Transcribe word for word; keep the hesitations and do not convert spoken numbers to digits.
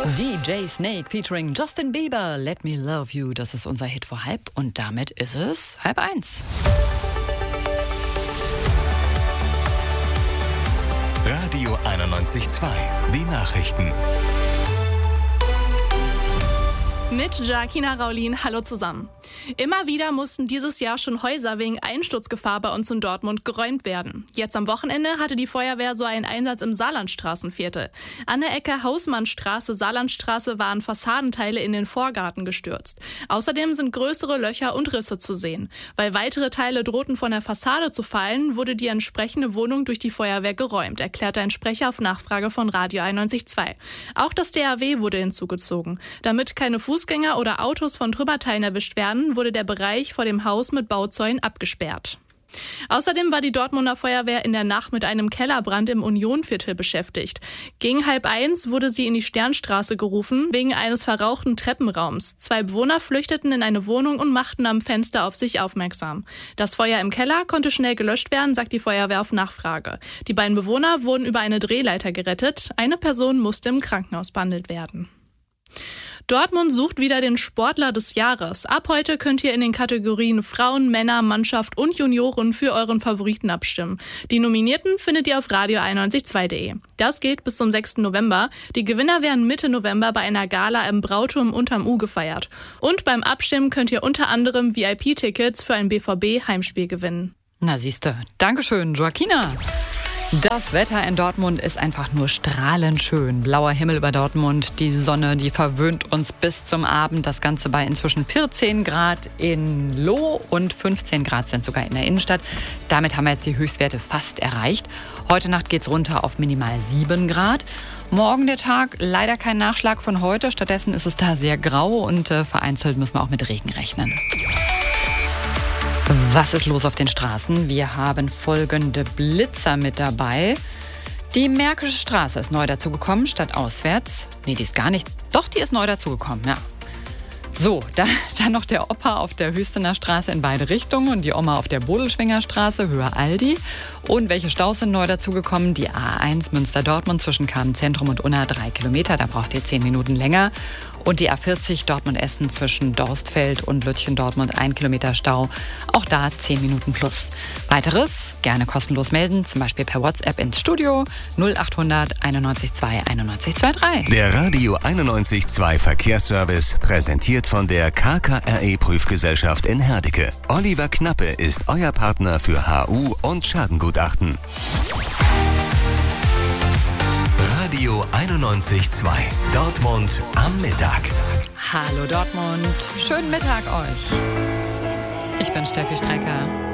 D J Snake featuring Justin Bieber, Let Me Love You, das ist unser Hit vor halb und damit ist es halb eins. Radio einundneunzig Komma zwei, die Nachrichten. Mit Jacquina Raulin, hallo zusammen. Immer wieder mussten dieses Jahr schon Häuser wegen Einsturzgefahr bei uns in Dortmund geräumt werden. Jetzt am Wochenende hatte die Feuerwehr so einen Einsatz im Saarlandstraßenviertel. An der Ecke Hausmannstraße, Saarlandstraße waren Fassadenteile in den Vorgarten gestürzt. Außerdem sind größere Löcher und Risse zu sehen. Weil weitere Teile drohten von der Fassade zu fallen, wurde die entsprechende Wohnung durch die Feuerwehr geräumt, erklärte ein Sprecher auf Nachfrage von Radio einundneunzig Komma zwei. Auch das D R W wurde hinzugezogen. Damit keine Fußgänger oder Autos von Trümmerteilen erwischt werden, wurde der Bereich vor dem Haus mit Bauzäunen abgesperrt. Außerdem war die Dortmunder Feuerwehr in der Nacht mit einem Kellerbrand im Unionviertel beschäftigt. Gegen halb eins wurde sie in die Sternstraße gerufen, wegen eines verrauchten Treppenraums. Zwei Bewohner flüchteten in eine Wohnung und machten am Fenster auf sich aufmerksam. Das Feuer im Keller konnte schnell gelöscht werden, sagt die Feuerwehr auf Nachfrage. Die beiden Bewohner wurden über eine Drehleiter gerettet. Eine Person musste im Krankenhaus behandelt werden. Dortmund sucht wieder den Sportler des Jahres. Ab heute könnt ihr in den Kategorien Frauen, Männer, Mannschaft und Junioren für euren Favoriten abstimmen. Die Nominierten findet ihr auf radio einundneunzig Komma zwei punkt de. Das geht bis zum sechsten November. Die Gewinner werden Mitte November bei einer Gala im Brauturm unterm U gefeiert. Und beim Abstimmen könnt ihr unter anderem V I P-Tickets für ein B V B-Heimspiel gewinnen. Na siehste, Dankeschön, Joaquina. Das Wetter in Dortmund ist einfach nur strahlend schön. Blauer Himmel über Dortmund, die Sonne, die verwöhnt uns bis zum Abend. Das Ganze bei inzwischen vierzehn Grad in Loh und fünfzehn Grad sind sogar in der Innenstadt. Damit haben wir jetzt die Höchstwerte fast erreicht. Heute Nacht geht's runter auf minimal sieben Grad. Morgen der Tag, leider kein Nachschlag von heute. Stattdessen ist es da sehr grau und äh, vereinzelt müssen wir auch mit Regen rechnen. Was ist los auf den Straßen? Wir haben folgende Blitzer mit dabei. Die Märkische Straße ist neu dazugekommen, statt auswärts. Nee, die ist gar nicht. Doch, die ist neu dazugekommen, ja. So, da, dann noch der Opa auf der Hüstener Straße in beide Richtungen und die Oma auf der Bodelschwinger Straße, Höhe Aldi. Und welche Staus sind neu dazugekommen? Die A eins Münster-Dortmund zwischen Kahn-Zentrum und Unna drei Kilometer, da braucht ihr zehn Minuten länger. Und die A vierzig Dortmund-Essen zwischen Dorstfeld und Lütchen-Dortmund, ein Kilometer Stau. Auch da zehn Minuten plus. Weiteres gerne kostenlos melden, zum Beispiel per WhatsApp ins Studio null achthundert einundneunzig zwei einundneunzig zweiunddreißig. Der Radio einundneunzig Komma zwei Verkehrsservice, präsentiert von der K K R E-Prüfgesellschaft in Herdecke. Oliver Knappe ist euer Partner für H U und Schadengutachten. Radio einundneunzig Komma zwei. Dortmund am Mittag. Hallo Dortmund, schönen Mittag euch. Ich bin Steffi Strecker.